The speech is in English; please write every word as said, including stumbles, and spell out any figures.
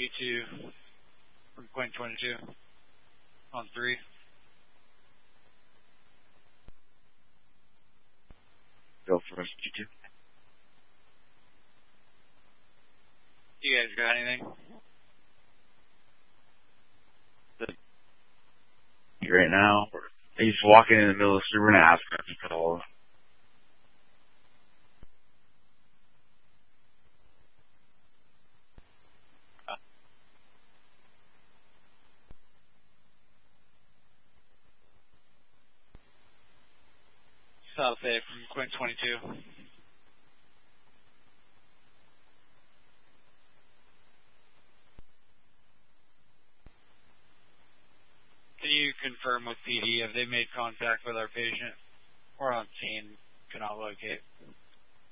two from Quint twenty-two on three. Go for us, G two. You guys got anything? Right now, he's walking in the middle of the street. We're gonna ask him to call. South A from Quint twenty-two. Can you confirm with P D if they made contact with our patient or on scene? Cannot locate.